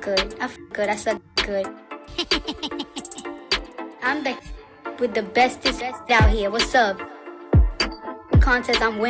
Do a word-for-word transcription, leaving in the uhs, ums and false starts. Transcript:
good. I f good. I suck good. I'm the with the bestest out here. What's up? Contest, I'm winning.